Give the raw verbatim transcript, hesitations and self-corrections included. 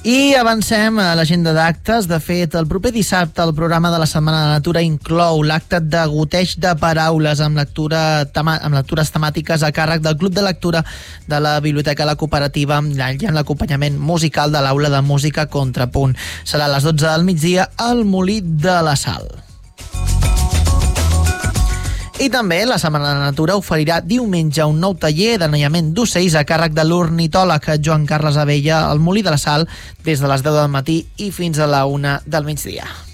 I avancem a l'agenda d'actes. De fet, el proper dissabte el programa de la Setmana de la Natura inclou l'acte de goteig de paraules amb, lectura, tema, amb lectures temàtiques a càrrec del Club de Lectura de la Biblioteca La Cooperativa i en l'acompanyament musical de l'Aula de Música Contrapunt. Serà a les dotze del migdia al Molí de la Sal. I també la Setmana de la Natura oferirà diumenge un nou taller d'anellament d'ocells a càrrec de l'ornitòleg Joan Carles Abella al Molí de la Sal des de les deu del matí i fins a la una del migdia.